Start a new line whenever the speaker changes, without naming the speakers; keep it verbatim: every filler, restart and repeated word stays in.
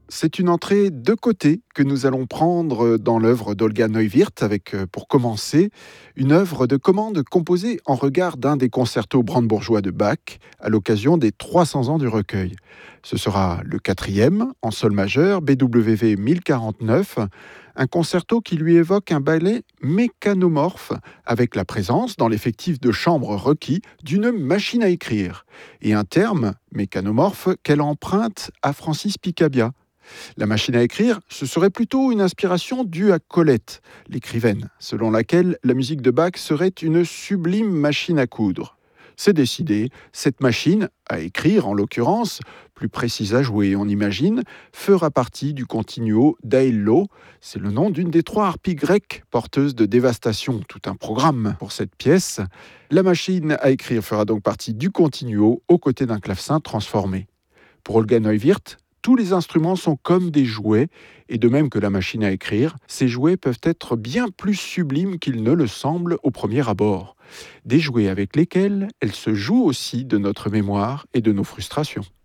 C'est une entrée de côté que nous allons prendre dans l'œuvre d'Olga Neuwirth avec, euh, pour commencer, une œuvre de commande composée en regard d'un des concertos brandebourgeois de Bach à l'occasion des trois cents ans du recueil. Ce sera le quatrième, en sol majeur, B W V mille quarante-neuf, un concerto qui lui évoque un ballet mécanomorphe avec la présence, dans l'effectif de chambre requis, d'une machine à écrire et un terme, mécanomorphe, qu'elle emprunte à Francis Picabia. La machine à écrire, ce serait plutôt une inspiration due à Colette, l'écrivaine, selon laquelle la musique de Bach serait une sublime machine à coudre. C'est décidé, cette machine, à écrire en l'occurrence, plus précise à jouer on imagine, fera partie du continuo d'Aello, c'est le nom d'une des trois harpies grecques porteuses de dévastation, tout un programme pour cette pièce. La machine à écrire fera donc partie du continuo aux côtés d'un clavecin transformé. Pour Olga Neuwirth, tous les instruments sont comme des jouets, et de même que la machine à écrire, ces jouets peuvent être bien plus sublimes qu'ils ne le semblent au premier abord. Des jouets avec lesquels elle se joue aussi de notre mémoire et de nos frustrations.